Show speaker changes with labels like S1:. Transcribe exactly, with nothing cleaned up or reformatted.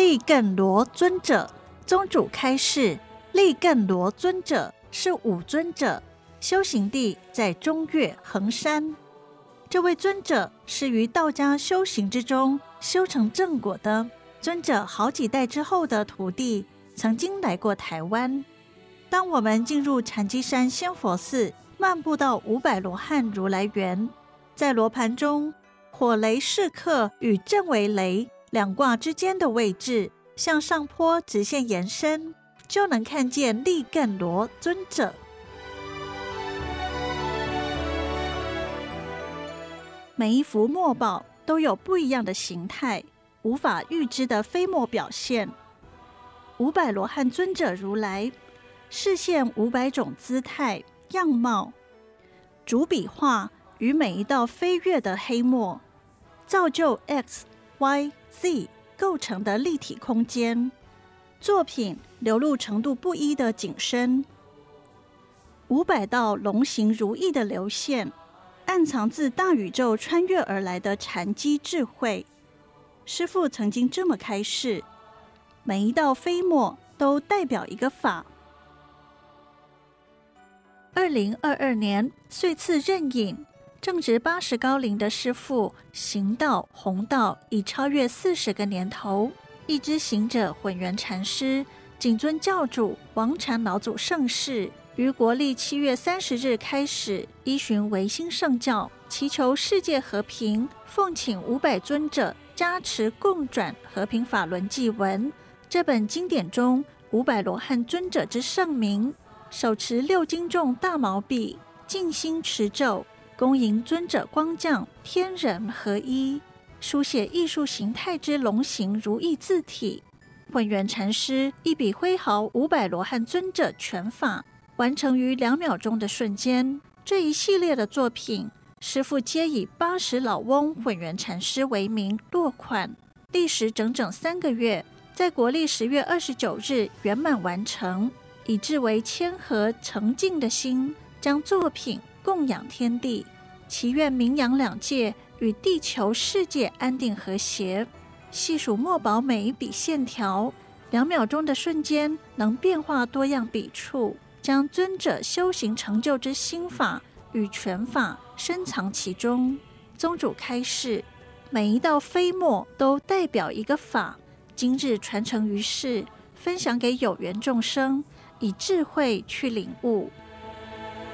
S1: 利更罗尊者。宗主开示，利更罗尊者是五尊者，修行地在中岳衡山。这位尊者是于道家修行之中修成正果的。尊者好几代之后的徒弟曾经来过台湾。当我们进入禅机山仙佛寺，漫步到五百罗汉如来园，在罗盘中，火雷示刻与正为雷两卦之间的位置向上坡直线延伸，就能看见利更罗尊者。每一幅墨宝都有不一样的形态，无法预知的飞墨表现。五百罗汉尊者如来示现五百种姿态样貌，主笔画与每一道飞跃的黑墨，造就 X、Y、Z 构成的立体空间。作品流露程度不一的景深，五百道龙形如意的流线，暗藏自大宇宙穿越而来的禅机智慧。师父曾经这么开示，每一道飞墨都代表一个法。二零二二年岁次壬寅，正值八十高龄的师父行道弘道已超越四十个年头。一支行者混元禅师、谨遵教主王禅老祖盛世，于国历七月三十日开始依循维新圣教，祈求世界和平，奉请五百尊者加持共转和平法轮祭文。这本经典中五百罗汉尊者之圣名，手持六斤重大毛笔，静心持咒，恭迎尊者光降，天人合一，书写艺术形态之龙形如意字体。混元禅师一笔挥毫五百罗汉尊者全法，完成于两秒钟的瞬间。这一系列的作品，师父皆以八十老翁混元禅师为名落款，历时整整三个月，在国历十月二十九日圆满完成，以至为谦和诚敬的心，将作品供养天地，祈愿名扬两界与地球世界安定和谐。细数墨宝每一笔线条，两秒钟的瞬间能变化多样笔触，将尊者修行成就之心法与拳法深藏其中。宗主开示，每一道飞墨都代表一个法，今日传承于世，分享给有缘众生，以智慧去领悟。